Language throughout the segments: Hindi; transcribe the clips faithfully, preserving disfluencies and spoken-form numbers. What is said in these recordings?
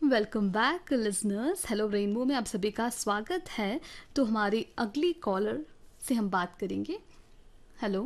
Welcome back listeners. Hello rainbow में आप सभी का स्वागत है। तो हमारी अगली कॉलर से हम बात करेंगे। हेलो।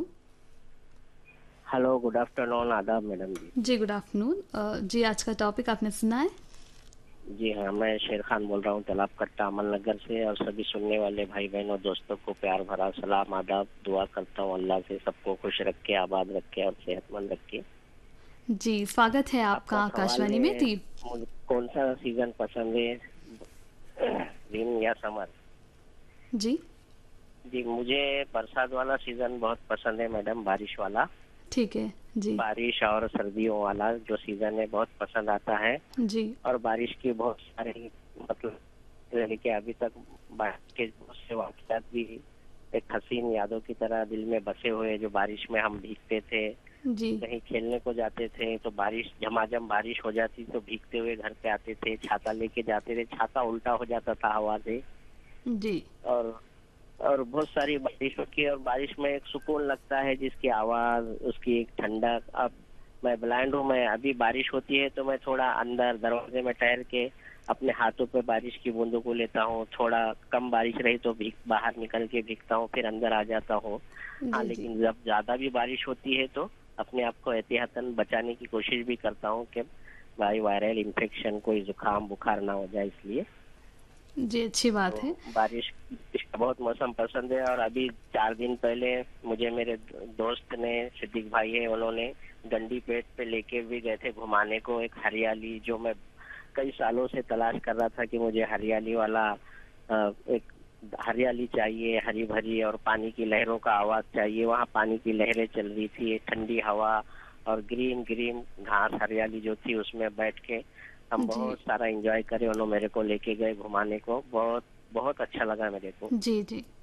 हेलो, गुड आफ्टरनून, आदाब मैडम जी। जी गुड आफ्टरनून जी। आज का टॉपिक आपने सुना है? जी हाँ, मैं शेर खान बोल रहा हूँ तालाब कट्टा अमन नगर से। और सभी सुनने वाले भाई बहनों दोस्तों को प्यार भरा सलाम आदाब। दुआ करता हूँ अल्लाह से सबको खुश रखे, आबाद रखे और सेहतमंद रखे। जी स्वागत है आपका आपका सवाल आकाशवाणी में। है, जी मुझे कौन सा सीजन पसंद है, विन या समर? जी जी, मुझे बरसात वाला सीजन बहुत पसंद है मैडम, बारिश वाला। ठीक है। जी बारिश और सर्दियों वाला जो सीजन है बहुत पसंद आता है। जी और बारिश की बहुत सारी मतलब यानी कि अभी तक बारिश के बहुत से वाकयात भी एक हसीन यादों की तरह दिल में बसे हुए हैं। जो बारिश में हम भीगते थे, जी कहीं खेलने को जाते थे तो बारिश झमाझम बारिश हो जाती तो भीगते हुए घर पे आते थे, छाता लेके जाते थे, छाता उल्टा हो जाता था हवा से। जी और और बहुत सारी बारिशों की, और बारिश में एक सुकून लगता है जिसकी आवाज, उसकी एक ठंडक। अब मैं ब्लाइंड हूँ, मैं अभी बारिश होती है तो मैं थोड़ा अंदर दरवाजे में ठहर के अपने हाथों पे बारिश की बूंदों को लेता हूँ। थोड़ा कम बारिश रही तो भीग बाहर निकल के भीगता हूँ, फिर अंदर आ जाता हूँ। हाँ, जी जी लेकिन जब ज्यादा भी बारिश होती है तो अपने आप को एहतियातन बचाने की कोशिश भी करता हूँ कि भाई वायरल इन्फेक्शन, कोई जुकाम बुखार ना हो जाए, इसलिए। जी अच्छी बात है। तो बारिश का बहुत मौसम पसंद है। और अभी चार दिन पहले मुझे मेरे दोस्त ने, सिद्दीक भाई है, उन्होंने गंडी पेट पे लेके भी गए थे घुमाने को। एक हरियाली जो मैं कई सालों से तलाश कर रहा था कि मुझे हरियाली वाला अ, एक हरियाली चाहिए, हरी भरी, और पानी की लहरों का आवाज चाहिए। वहाँ पानी की लहरें चल रही थी, ठंडी हवा और ग्रीन ग्रीन घास, हरियाली जो थी उसमें बैठ के हम जी बहुत सारा एंजॉय करे। उन्होंने मेरे को लेके गए घुमाने को, बहुत बहुत अच्छा लगा मेरे को। जी जी